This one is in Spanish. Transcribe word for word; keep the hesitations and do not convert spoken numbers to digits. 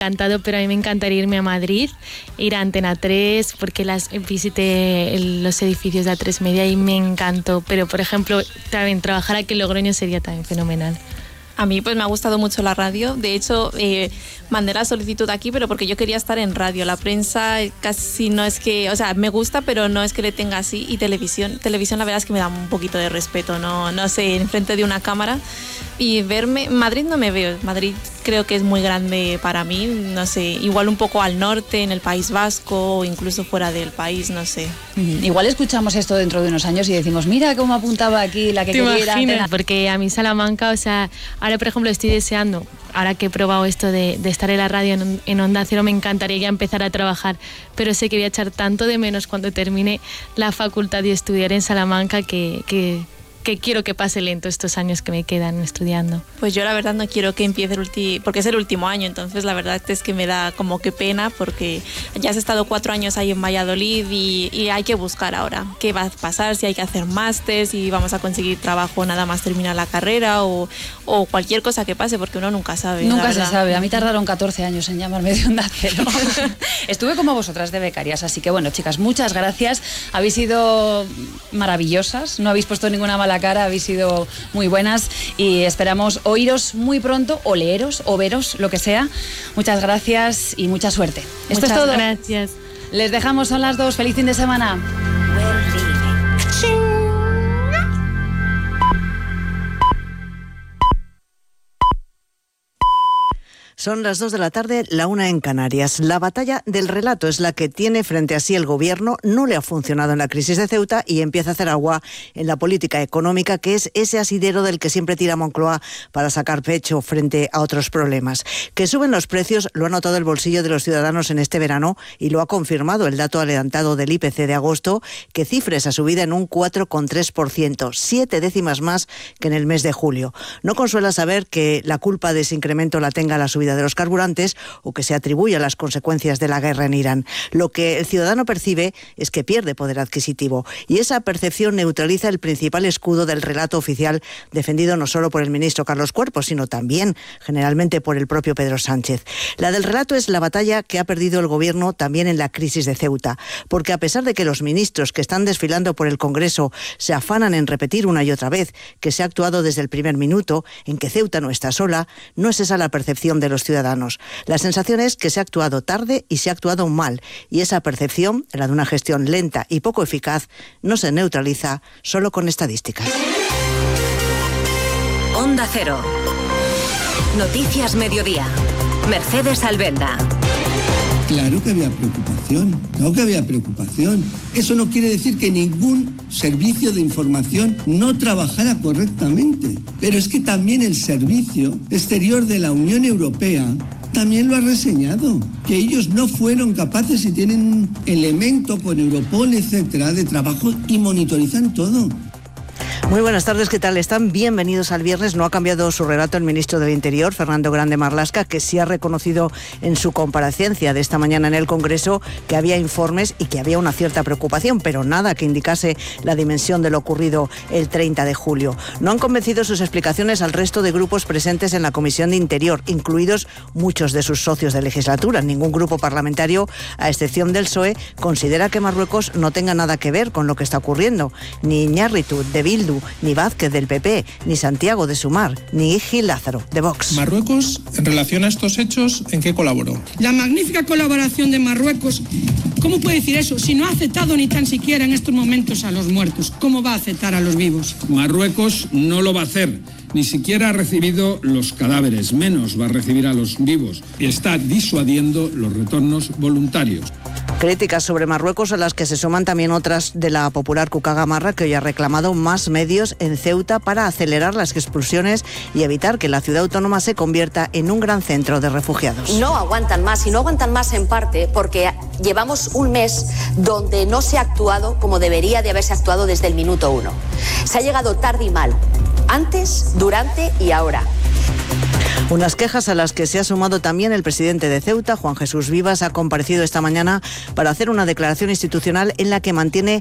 Encantado, pero a mí me encantaría irme a Madrid, ir a Antena tres, porque las visité el, los edificios de A tres Media y me encantó. Pero, por ejemplo, también trabajar aquí en Logroño sería también fenomenal. A mí pues me ha gustado mucho la radio. De hecho, eh, mandé la solicitud aquí, pero porque yo quería estar en radio. La prensa casi no es que... O sea, me gusta, pero no es que le tenga así. Y televisión, televisión la verdad es que me da un poquito de respeto. No, no sé, enfrente de una cámara. Y verme... Madrid no me veo. Madrid creo que es muy grande para mí. No sé, igual un poco al norte, en el País Vasco, o incluso fuera del país, no sé. Mm, igual escuchamos esto dentro de unos años y decimos, mira cómo apuntaba aquí la que quería ir a Antena. Porque a mí Salamanca, o sea... Ahora, por ejemplo, estoy deseando, ahora que he probado esto de, de estar en la radio en, en Onda Cero, me encantaría ya empezar a trabajar, pero sé que voy a echar tanto de menos cuando termine la facultad y estudiar en Salamanca que... que que quiero que pase lento estos años que me quedan estudiando. Pues yo la verdad no quiero que empiece el último, porque es el último año, entonces la verdad es que me da como que pena, porque ya has estado cuatro años ahí en Valladolid y, y hay que buscar ahora qué va a pasar, si hay que hacer máster, si vamos a conseguir trabajo nada más terminar la carrera o, o cualquier cosa que pase, porque uno nunca sabe. Nunca se sabe, a mí tardaron catorce años en llamarme de Onda Cero. Estuve como vosotras de becarias, así que bueno, chicas, muchas gracias, habéis sido maravillosas, no habéis puesto ninguna mala la cara, habéis sido muy buenas y esperamos oíros muy pronto o leeros o veros, lo que sea. Muchas gracias y mucha suerte. Esto Muchas es todo. Gracias. Les dejamos, son las dos. Feliz fin de semana. Son las dos de la tarde, la una en Canarias. La batalla del relato es la que tiene frente a sí el gobierno. No le ha funcionado en la crisis de Ceuta y empieza a hacer agua en la política económica, que es ese asidero del que siempre tira Moncloa para sacar pecho frente a otros problemas. Que suben los precios lo ha notado el bolsillo de los ciudadanos en este verano y lo ha confirmado el dato adelantado del I P C de agosto, que cifra esa subida en un cuatro coma tres por ciento, siete décimas más que en el mes de julio. No consuela saber que la culpa de ese incremento la tenga la subida de los carburantes o que se atribuye a las consecuencias de la guerra en Irán. Lo que el ciudadano percibe es que pierde poder adquisitivo y esa percepción neutraliza el principal escudo del relato oficial defendido no solo por el ministro Carlos Cuerpo, sino también generalmente por el propio Pedro Sánchez. La del relato es la batalla que ha perdido el gobierno también en la crisis de Ceuta, porque a pesar de que los ministros que están desfilando por el Congreso se afanan en repetir una y otra vez que se ha actuado desde el primer minuto, en que Ceuta no está sola, no es esa la percepción de los ciudadanos. La sensación es que se ha actuado tarde y se ha actuado mal, y esa percepción, la de una gestión lenta y poco eficaz, no se neutraliza solo con estadísticas. Onda Cero. Noticias Mediodía. Mercedes Albenda. Claro que había preocupación, claro que había preocupación. Eso no quiere decir que ningún servicio de información no trabajara correctamente. Pero es que también el Servicio Exterior de la Unión Europea también lo ha reseñado, que ellos no fueron capaces y tienen un elemento con Europol, etcétera, de trabajo y monitorizan todo. Muy buenas tardes, ¿qué tal están? Bienvenidos al viernes. No ha cambiado su relato el ministro del Interior, Fernando Grande Marlaska, que sí ha reconocido en su comparecencia de esta mañana en el Congreso que había informes y que había una cierta preocupación, pero nada que indicase la dimensión de lo ocurrido el treinta de julio. No han convencido sus explicaciones al resto de grupos presentes en la Comisión de Interior, incluidos muchos de sus socios de legislatura. Ningún grupo parlamentario, a excepción del P S O E, considera que Marruecos no tenga nada que ver con lo que está ocurriendo. Ni Iñárritu, de Bildu, ni Vázquez del P P, ni Santiago de Sumar, ni Gil Lázaro de Vox. Marruecos, en relación a estos hechos, ¿en qué colaboró? La magnífica colaboración de Marruecos, ¿cómo puede decir eso? Si no ha aceptado ni tan siquiera en estos momentos a los muertos, ¿cómo va a aceptar a los vivos? Marruecos no lo va a hacer. Ni siquiera ha recibido los cadáveres, menos va a recibir a los vivos. Y está disuadiendo los retornos voluntarios. Críticas sobre Marruecos a las que se suman también otras de la popular Cuca Gamarra, que hoy ha reclamado más medios en Ceuta para acelerar las expulsiones y evitar que la ciudad autónoma se convierta en un gran centro de refugiados. No aguantan más, y no aguantan más en parte porque llevamos un mes donde no se ha actuado como debería de haberse actuado desde el minuto uno. Se ha llegado tarde y mal, antes, durante y ahora. Unas quejas a las que se ha sumado también el presidente de Ceuta, Juan Jesús Vivas, ha comparecido esta mañana para hacer una declaración institucional en la que mantiene